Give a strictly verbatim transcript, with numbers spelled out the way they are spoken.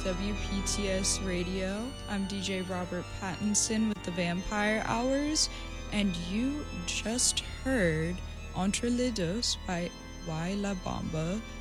W P T S Radio. I'm D J Robert Pattinson with the Vampire Hours, and you just heard Entre les Deux by Y La Bamba